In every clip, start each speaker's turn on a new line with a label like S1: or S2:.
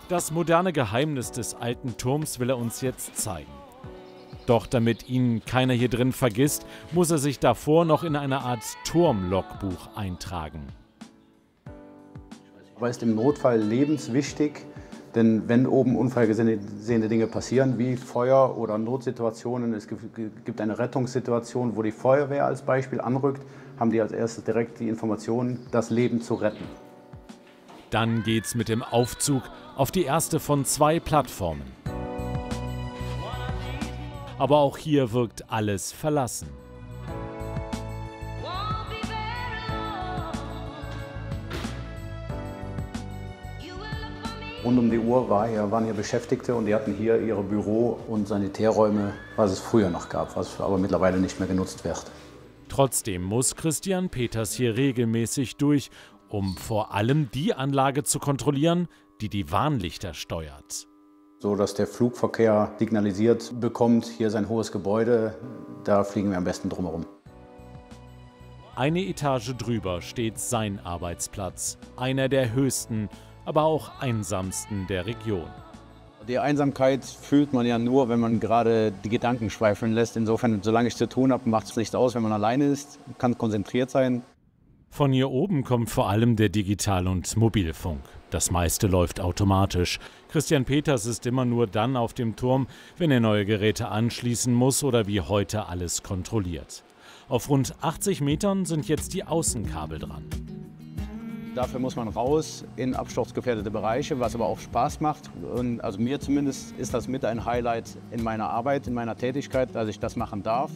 S1: Das moderne Geheimnis des alten Turms will er uns jetzt zeigen. Doch damit ihn keiner hier drin vergisst, muss er sich davor noch in eine Art Turmlogbuch eintragen.
S2: Aber ist im Notfall lebenswichtig, denn wenn oben unvorhergesehene Dinge passieren, wie Feuer oder Notsituationen, es gibt eine Rettungssituation, wo die Feuerwehr als Beispiel anrückt, haben die als erstes direkt die Information, das Leben zu retten.
S1: Dann geht's mit dem Aufzug auf die erste von 2 Plattformen. Aber auch hier wirkt alles verlassen.
S2: Rund um die Uhr waren hier Beschäftigte und die hatten hier ihre Büro- und Sanitärräume, was es früher noch gab, was aber mittlerweile nicht mehr genutzt wird.
S1: Trotzdem muss Christian Peters hier regelmäßig durch, um vor allem die Anlage zu kontrollieren, die die Warnlichter steuert.
S2: So dass der Flugverkehr signalisiert bekommt, hier ist ein hohes Gebäude, da fliegen wir am besten drumherum.
S1: Eine Etage drüber steht sein Arbeitsplatz, einer der höchsten, aber auch einsamsten der Region.
S2: Die Einsamkeit fühlt man ja nur, wenn man gerade die Gedanken schweifeln lässt. Insofern, solange ich zu tun habe, macht es nichts aus, wenn man alleine ist, kann konzentriert sein.
S1: Von hier oben kommt vor allem der Digital- und Mobilfunk. Das meiste läuft automatisch. Christian Peters ist immer nur dann auf dem Turm, wenn er neue Geräte anschließen muss oder wie heute alles kontrolliert. Auf rund 80 Metern sind jetzt die Außenkabel dran.
S2: Dafür muss man raus in absturzgefährdete Bereiche, was aber auch Spaß macht. Und also mir zumindest ist das mit ein Highlight in meiner Arbeit, in meiner Tätigkeit, dass ich das machen darf.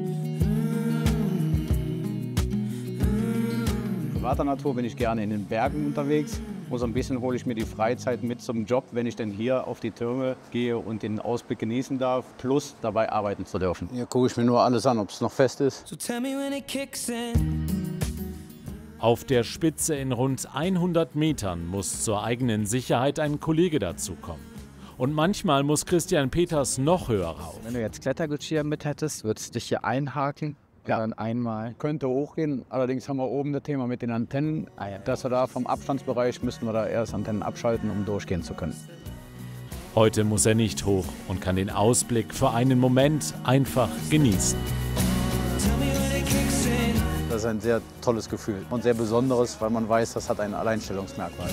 S2: Privater Natur bin ich gerne in den Bergen unterwegs. Und so ein bisschen hole ich mir die Freizeit mit zum Job, wenn ich denn hier auf die Türme gehe und den Ausblick genießen darf, plus dabei arbeiten zu dürfen. Hier gucke ich mir nur alles an, ob es noch fest ist.
S1: Auf der Spitze in rund 100 Metern muss zur eigenen Sicherheit ein Kollege dazukommen. Und manchmal muss Christian Peters noch höher rauf.
S3: Wenn du jetzt Klettergeschirr mit hättest, würdest du dich hier einhaken? Ja. Dann einmal.
S2: Könnte hochgehen, allerdings haben wir oben das Thema mit den Antennen. Dass wir da vom Abstandsbereich müssten wir da erst Antennen abschalten, um durchgehen zu können.
S1: Heute muss er nicht hoch und kann den Ausblick für einen Moment einfach genießen.
S2: Das ist ein sehr tolles Gefühl und sehr besonderes, weil man weiß, das hat ein Alleinstellungsmerkmal.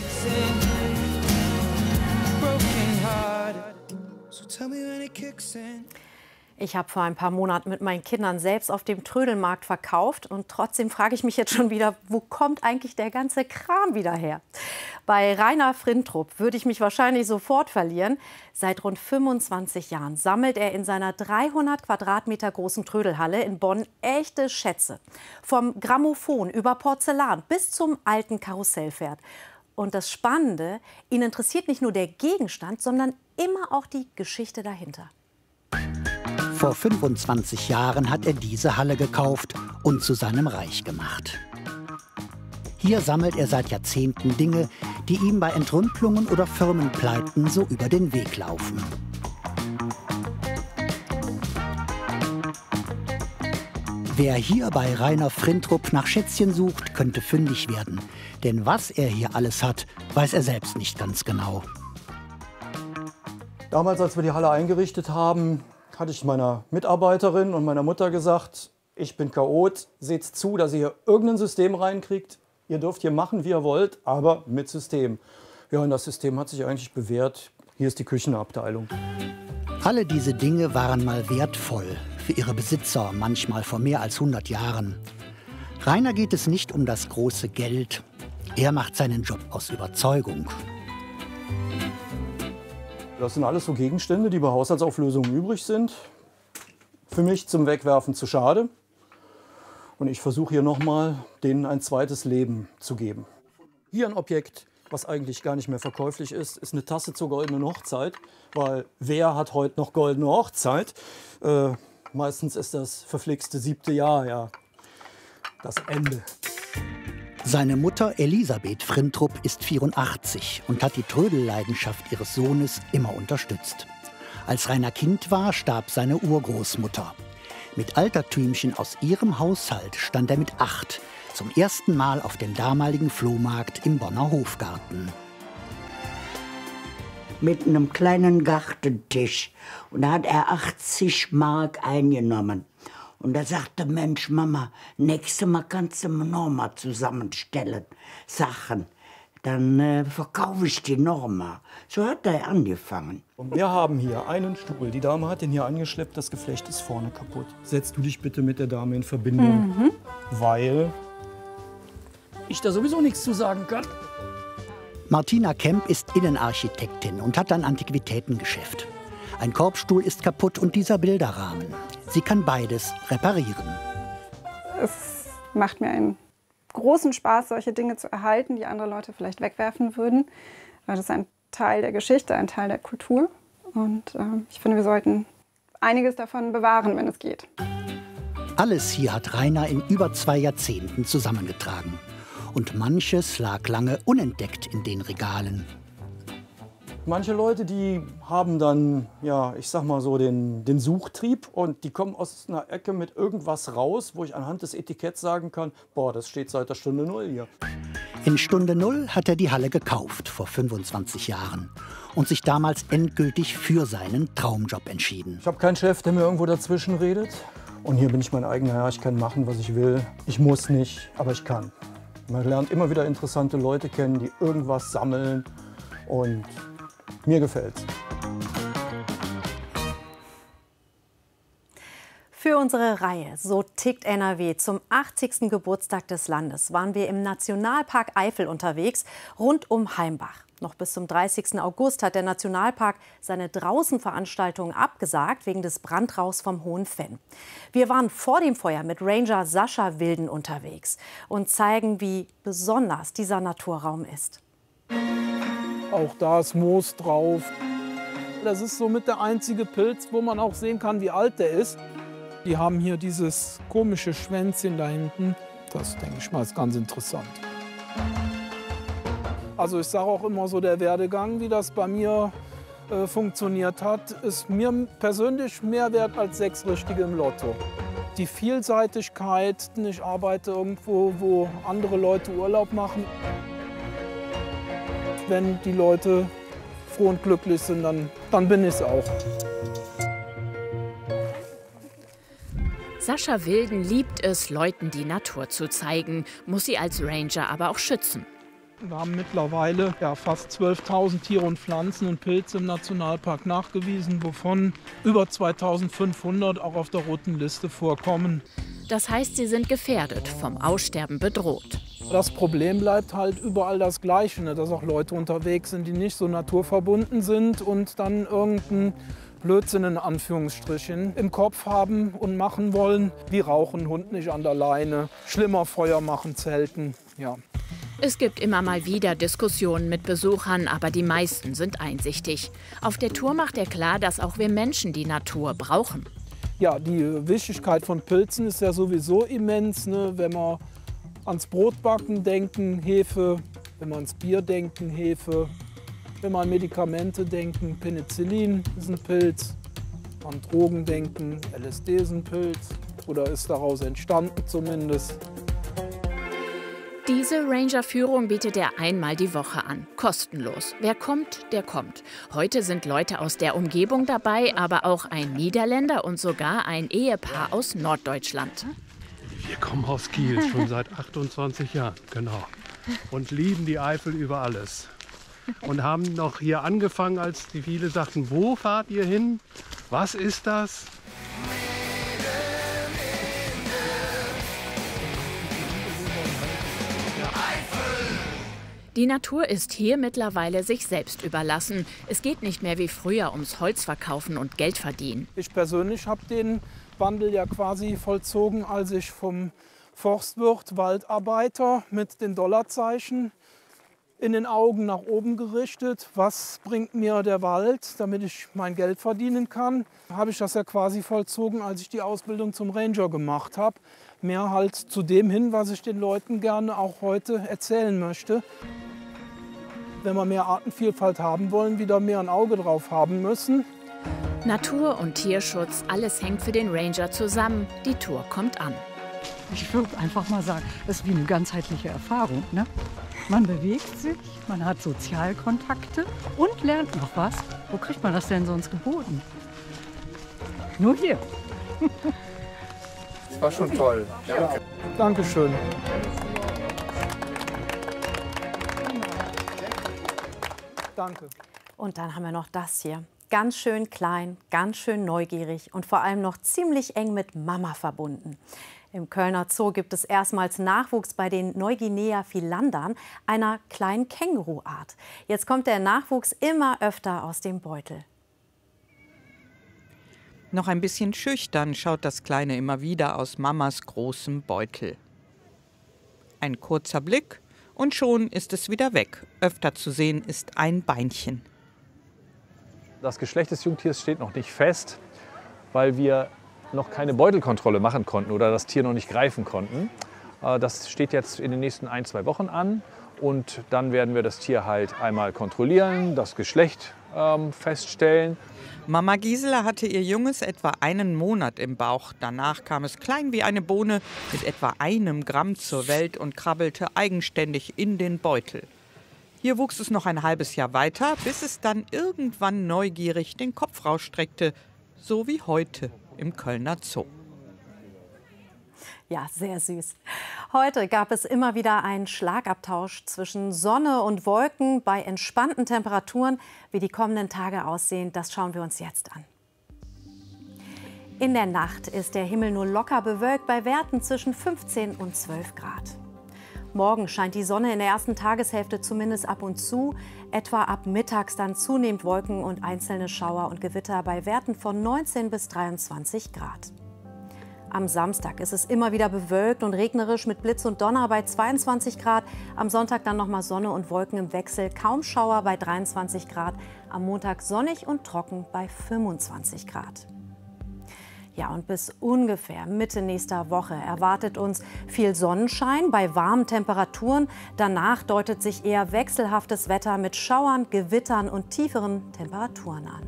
S4: Ich habe vor ein paar Monaten mit meinen Kindern selbst auf dem Trödelmarkt verkauft und trotzdem frage ich mich jetzt schon wieder, wo kommt eigentlich der ganze Kram wieder her? Bei Rainer Frintrup würde ich mich wahrscheinlich sofort verlieren. Seit rund 25 Jahren sammelt er in seiner 300 Quadratmeter großen Trödelhalle in Bonn echte Schätze. Vom Grammophon über Porzellan bis zum alten Karussellpferd. Und das Spannende, ihn interessiert nicht nur der Gegenstand, sondern immer auch die Geschichte dahinter.
S5: Vor 25 Jahren hat er diese Halle gekauft und zu seinem Reich gemacht. Hier sammelt er seit Jahrzehnten Dinge, die ihm bei Entrümpelungen oder Firmenpleiten so über den Weg laufen. Wer hier bei Rainer Frintrup nach Schätzchen sucht, könnte fündig werden. Denn was er hier alles hat, weiß er selbst nicht ganz genau.
S6: Damals, als wir die Halle eingerichtet haben, hatte ich meiner Mitarbeiterin und meiner Mutter gesagt, ich bin Chaot, seht zu, dass ihr hier irgendein System reinkriegt. Ihr dürft hier machen, wie ihr wollt, aber mit System. Ja, und das System hat sich eigentlich bewährt. Hier ist die Küchenabteilung.
S5: Alle diese Dinge waren mal wertvoll, für ihre Besitzer, manchmal vor mehr als 100 Jahren. Rainer geht es nicht um das große Geld. Er macht seinen Job aus Überzeugung.
S6: Das sind alles so Gegenstände, die bei Haushaltsauflösungen übrig sind. Für mich zum Wegwerfen zu schade. Und ich versuche hier nochmal, denen ein zweites Leben zu geben. Hier ein Objekt, was eigentlich gar nicht mehr verkäuflich ist, ist eine Tasse zur goldenen Hochzeit. Weil wer hat heute noch goldene Hochzeit? Meistens ist das verflixte 7. Jahr, ja, das Ende.
S5: Seine Mutter Elisabeth Frintrup ist 84 und hat die Trödelleidenschaft ihres Sohnes immer unterstützt. Als Rainer Kind war, starb seine Urgroßmutter. Mit Altertümchen aus ihrem Haushalt stand er mit 8 zum ersten Mal auf dem damaligen Flohmarkt im Bonner Hofgarten.
S7: mit einem kleinen Gartentisch. Und da hat er 80 Mark eingenommen. Und da sagte, Mensch, Mama, nächstes Mal kannst du mir noch mal zusammenstellen, Sachen. Dann verkaufe ich die noch mal. So hat er angefangen.
S6: Und wir haben hier einen Stuhl. Die Dame hat den hier angeschleppt, das Geflecht ist vorne kaputt. Setzt du dich bitte mit der Dame in Verbindung, weil ich da sowieso nichts zu sagen kann.
S5: Martina Kemp ist Innenarchitektin und hat ein Antiquitätengeschäft. Ein Korbstuhl ist kaputt und dieser Bilderrahmen. Sie kann beides reparieren.
S8: Es macht mir einen großen Spaß, solche Dinge zu erhalten, die andere Leute vielleicht wegwerfen würden. Weil das ist ein Teil der Geschichte, ein Teil der Kultur. Und ich finde, wir sollten einiges davon bewahren, wenn es geht.
S5: Alles hier hat Rainer in über 2 Jahrzehnten zusammengetragen. Und manches lag lange unentdeckt in den Regalen.
S6: Manche Leute, die haben dann, ja, ich sag mal so, den Suchtrieb und die kommen aus einer Ecke mit irgendwas raus, wo ich anhand des Etiketts sagen kann, boah, das steht seit der Stunde 0 hier.
S5: In Stunde 0 hat er die Halle gekauft, vor 25 Jahren. Und sich damals endgültig für seinen Traumjob entschieden.
S6: Ich habe keinen Chef, der mir irgendwo dazwischen redet. Und hier bin ich mein eigener Herr, ich kann machen, was ich will. Ich muss nicht, aber ich kann. Man lernt immer wieder interessante Leute kennen, die irgendwas sammeln und mir gefällt's.
S4: Für unsere Reihe So tickt NRW zum 80. Geburtstag des Landes waren wir im Nationalpark Eifel unterwegs, rund um Heimbach. Noch bis zum 30. August hat der Nationalpark seine Draußenveranstaltungen abgesagt wegen des Brandrauchs vom Hohen Venn. Wir waren vor dem Feuer mit Ranger Sascha Wilden unterwegs und zeigen, wie besonders dieser Naturraum ist.
S9: Auch da ist Moos drauf. Das ist somit der einzige Pilz, wo man auch sehen kann, wie alt der ist. Die haben hier dieses komische Schwänzchen da hinten. Das, denke ich mal, ist ganz interessant. Also ich sage auch immer so, der Werdegang, wie das bei mir funktioniert hat, ist mir persönlich mehr wert als 6 Richtige im Lotto. Die Vielseitigkeit, ich arbeite irgendwo, wo andere Leute Urlaub machen. Wenn die Leute froh und glücklich sind, dann bin ich es auch.
S10: Sascha Wilden liebt es, Leuten die Natur zu zeigen, muss sie als Ranger aber auch schützen.
S9: Wir haben mittlerweile fast 12.000 Tiere und Pflanzen und Pilze im Nationalpark nachgewiesen, wovon über 2.500 auch auf der roten Liste vorkommen.
S10: Das heißt, sie sind gefährdet, vom Aussterben bedroht.
S9: Das Problem bleibt halt überall das Gleiche, ne? Dass auch Leute unterwegs sind, die nicht so naturverbunden sind und dann irgendeinen Blödsinn in Anführungsstrichen im Kopf haben und machen wollen, wie rauchen, Hund nicht an der Leine, schlimmer Feuer machen, zelten, ja.
S10: Es gibt immer mal wieder Diskussionen mit Besuchern, aber die meisten sind einsichtig. Auf der Tour macht er klar, dass auch wir Menschen die Natur brauchen.
S9: Ja, die Wichtigkeit von Pilzen ist ja sowieso immens, ne? Wenn wir ans Brotbacken denken, Hefe, wenn wir ans Bier denken, Hefe, wenn wir an Medikamente denken, Penicillin ist ein Pilz, an Drogen denken, LSD ist ein Pilz oder ist daraus entstanden zumindest.
S10: Diese Ranger-Führung bietet er einmal die Woche an, kostenlos. Wer kommt, der kommt. Heute sind Leute aus der Umgebung dabei, aber auch ein Niederländer und sogar ein Ehepaar aus Norddeutschland.
S11: Wir kommen aus Kiel, schon seit 28 Jahren, genau. Und lieben die Eifel über alles. Und haben noch hier angefangen, als die viele sagten, wo fahrt ihr hin? Was ist das?
S10: Die Natur ist hier mittlerweile sich selbst überlassen. Es geht nicht mehr wie früher ums Holzverkaufen und Geld verdienen.
S9: Ich persönlich habe den Wandel ja quasi vollzogen, als ich vom Forstwirt, Waldarbeiter mit den Dollarzeichen in den Augen nach oben gerichtet. Was bringt mir der Wald, damit ich mein Geld verdienen kann? Habe ich das ja quasi vollzogen, als ich die Ausbildung zum Ranger gemacht habe. Mehr halt zu dem hin, was ich den Leuten gerne auch heute erzählen möchte. Wenn wir mehr Artenvielfalt haben wollen, wieder mehr ein Auge drauf haben müssen.
S10: Natur und Tierschutz, alles hängt für den Ranger zusammen. Die Tour kommt an.
S12: Ich würde einfach mal sagen, das ist wie eine ganzheitliche Erfahrung, ne? Man bewegt sich, man hat Sozialkontakte und lernt noch was. Wo kriegt man das denn sonst geboten? Nur hier.
S13: Das war schon toll. Danke.
S9: Dankeschön. Danke.
S4: Und dann haben wir noch das hier. Ganz schön klein, ganz schön neugierig und vor allem noch ziemlich eng mit Mama verbunden. Im Kölner Zoo gibt es erstmals Nachwuchs bei den Neuguinea-Filandern, einer kleinen Känguruart. Jetzt kommt der Nachwuchs immer öfter aus dem Beutel.
S14: Noch ein bisschen schüchtern schaut das Kleine immer wieder aus Mamas großem Beutel. Ein kurzer Blick und schon ist es wieder weg. Öfter zu sehen ist ein Beinchen.
S15: Das Geschlecht des Jungtiers steht noch nicht fest, weil wir noch keine Beutelkontrolle machen konnten oder das Tier noch nicht greifen konnten. Das steht jetzt in den nächsten 1-2 Wochen an und dann werden wir das Tier halt einmal kontrollieren, das Geschlecht feststellen.
S14: Mama Gisela hatte ihr Junges etwa einen Monat im Bauch. Danach kam es klein wie eine Bohne mit etwa 1 Gramm zur Welt und krabbelte eigenständig in den Beutel. Hier wuchs es noch ein halbes Jahr weiter, bis es dann irgendwann neugierig den Kopf rausstreckte, so wie heute im Kölner Zoo.
S4: Ja, sehr süß. Heute gab es immer wieder einen Schlagabtausch zwischen Sonne und Wolken bei entspannten Temperaturen. Wie die kommenden Tage aussehen, das schauen wir uns jetzt an. In der Nacht ist der Himmel nur locker bewölkt bei Werten zwischen 15 und 12 Grad. Morgen scheint die Sonne in der ersten Tageshälfte zumindest ab und zu, etwa ab mittags dann zunehmend Wolken und einzelne Schauer und Gewitter bei Werten von 19 bis 23 Grad. Am Samstag ist es immer wieder bewölkt und regnerisch mit Blitz und Donner bei 22 Grad. Am Sonntag dann nochmal Sonne und Wolken im Wechsel, kaum Schauer bei 23 Grad. Am Montag sonnig und trocken bei 25 Grad. Ja, und bis ungefähr Mitte nächster Woche erwartet uns viel Sonnenschein bei warmen Temperaturen. Danach deutet sich eher wechselhaftes Wetter mit Schauern, Gewittern und tieferen Temperaturen an.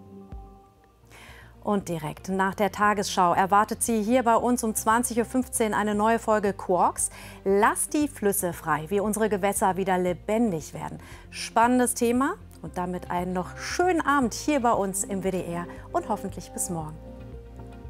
S4: Und direkt nach der Tagesschau erwartet Sie hier bei uns um 20:15 Uhr eine neue Folge Quarks. Lasst die Flüsse frei, wie unsere Gewässer wieder lebendig werden. Spannendes Thema und damit einen noch schönen Abend hier bei uns im WDR und hoffentlich bis morgen.